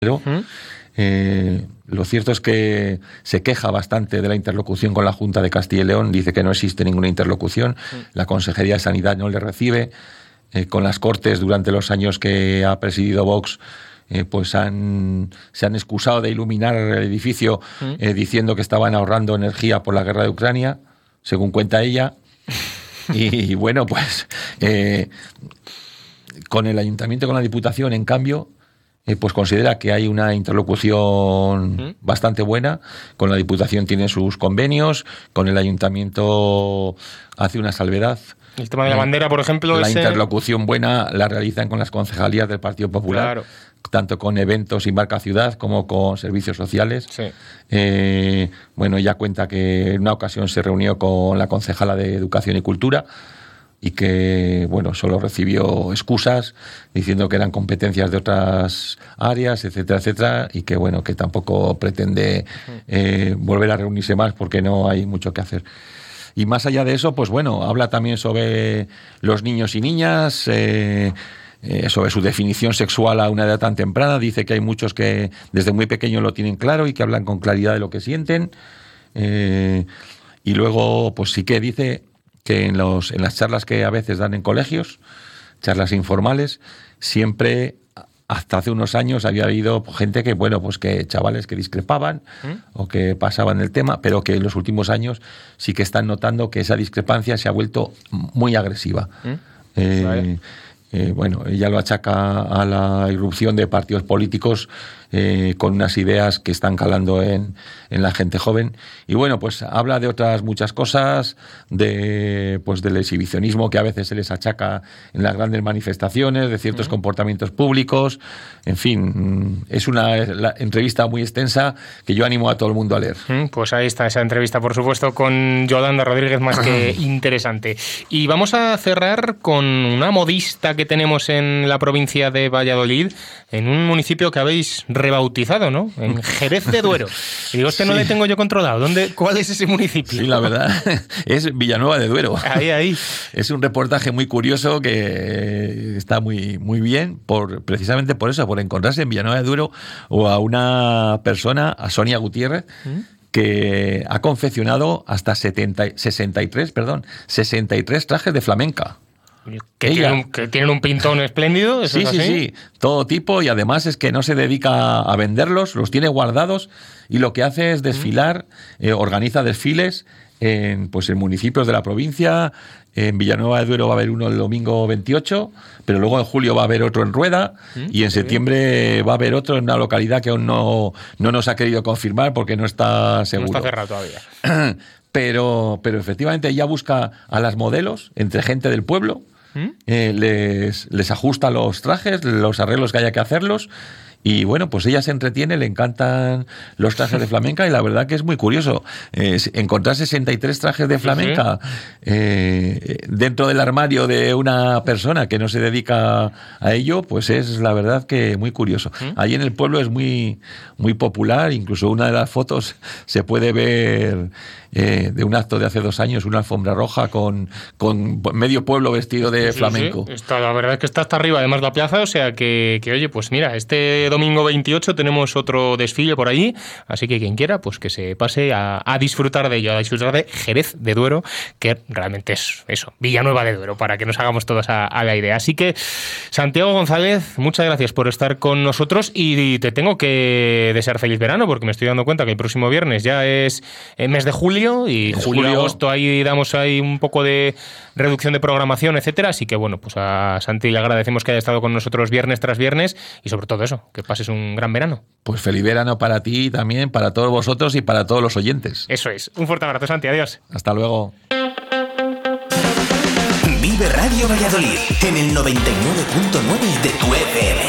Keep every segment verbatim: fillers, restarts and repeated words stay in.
Pero eh, lo cierto es que se queja bastante de la interlocución con la Junta de Castilla y León, dice que no existe ninguna interlocución, la Consejería de Sanidad no le recibe, eh, con las Cortes durante los años que ha presidido Vox, eh, pues han, se han excusado de iluminar el edificio eh, diciendo que estaban ahorrando energía por la guerra de Ucrania, según cuenta ella, y, y bueno, pues eh, con el Ayuntamiento y con la Diputación, en cambio, Eh, pues considera que hay una interlocución ¿Mm? bastante buena. Con la Diputación tiene sus convenios, con el Ayuntamiento hace una salvedad. El tema de la bandera, por ejemplo... La ese... interlocución buena la realizan con las concejalías del Partido Popular, claro, tanto con eventos y Marca Ciudad como con servicios sociales. Sí. Eh, bueno, ella cuenta que en una ocasión se reunió con la concejala de Educación y Cultura, y que, bueno, solo recibió excusas diciendo que eran competencias de otras áreas, etcétera, etcétera, y que, bueno, que tampoco pretende eh, volver a reunirse más porque no hay mucho que hacer. Y más allá de eso, pues bueno, habla también sobre los niños y niñas, eh, eh, sobre su definición sexual a una edad tan temprana. Dice que hay muchos que desde muy pequeños lo tienen claro y que hablan con claridad de lo que sienten. Eh, y luego, pues sí que dice que en, los, en las charlas que a veces dan en colegios, charlas informales, siempre, hasta hace unos años, había habido gente que, bueno, pues que chavales que discrepaban ¿Mm? o que pasaban el tema, pero que en los últimos años sí que están notando que esa discrepancia se ha vuelto muy agresiva. ¿Mm? Eh, vale. eh, bueno, ella lo achaca a la irrupción de partidos políticos eh, con unas ideas que están calando en, en la gente joven. Y bueno, pues habla de otras muchas cosas, de pues del exhibicionismo que a veces se les achaca en las grandes manifestaciones, de ciertos uh-huh. comportamientos públicos. En fin, es una la, entrevista muy extensa que yo animo a todo el mundo a leer. Pues ahí está esa entrevista, por supuesto, con Yolanda Rodríguez, más que interesante. Y vamos a cerrar con una modista que tenemos en la provincia de Valladolid, en un municipio que habéis rebautizado, ¿no? En Jerez de Duero. Y digo, este sí. no le tengo yo controlado. ¿Dónde, ¿Cuál es ese municipio? Sí, la verdad, es Villanueva de Duero. Ahí, ahí. Es un reportaje muy curioso que está muy, muy bien, por, precisamente por eso, por encontrarse en Villanueva de Duero o a una persona, a Sonia Gutiérrez, ¿Mm? que ha confeccionado hasta setenta, sesenta y tres, perdón, sesenta y tres trajes de flamenca. Que tienen, un, que tienen un pintón espléndido. ¿Eso sí, es sí, así? sí, todo tipo, y además es que no se dedica a venderlos, los tiene guardados y lo que hace es desfilar, eh, organiza desfiles en, pues, en municipios de la provincia. En Villanueva de Duero va a haber uno el domingo veintiocho, pero luego en julio va a haber otro en Rueda ¿Mm? y en septiembre bien. va a haber otro en una localidad que aún no, no nos ha querido confirmar porque no está seguro. No está cerrado todavía. Pero, pero efectivamente ella busca a las modelos entre gente del pueblo, ¿Mm? eh, les, les ajusta los trajes, los arreglos que haya que hacerlos. Y bueno, pues ella se entretiene, le encantan los trajes de flamenca y la verdad que es muy curioso. Eh, encontrar sesenta y tres trajes de flamenca eh, dentro del armario de una persona que no se dedica a ello, pues es la verdad que muy curioso. Allí en el pueblo es muy, muy popular, incluso una de las fotos se puede ver eh, de un acto de hace dos años, una alfombra roja con, con medio pueblo vestido de sí, flamenco. Sí. Está, la verdad es que está hasta arriba, además la plaza, o sea que, que oye, pues mira, este domingo veintiocho tenemos otro desfile por allí, así que quien quiera, pues que se pase a, a disfrutar de ello, a disfrutar de Jerez de Duero, que realmente es eso, Villanueva de Duero, para que nos hagamos todos a, a la idea. Así que, Santiago González, muchas gracias por estar con nosotros y te tengo que desear feliz verano, porque me estoy dando cuenta que el próximo viernes ya es el mes de julio y julio-agosto ahí damos ahí un poco de reducción de programación, etcétera, así que bueno, pues a Santi le agradecemos que haya estado con nosotros viernes tras viernes y sobre todo eso, que pases un gran verano. Pues feliz verano para ti también, para todos vosotros y para todos los oyentes. Eso es. Un fuerte abrazo, Santi. Adiós. Hasta luego. Vive Radio Valladolid en el noventa y nueve punto nueve de tu F M.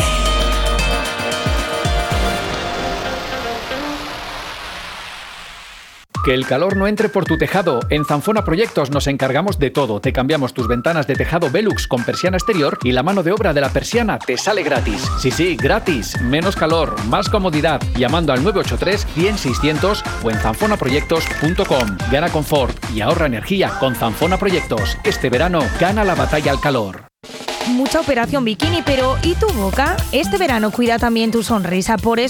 Que el calor no entre por tu tejado. En Zanfona Proyectos nos encargamos de todo. Te cambiamos tus ventanas de tejado Velux con persiana exterior y la mano de obra de la persiana te sale gratis. Sí, sí, gratis. Menos calor, más comodidad. Llamando al nueve ocho tres, cien, seiscientos o en zanfona proyectos punto com. Gana confort y ahorra energía con Zanfona Proyectos. Este verano gana la batalla al calor. mucha operación bikini, pero ¿y tu boca? Este verano cuida también tu sonrisa, por eso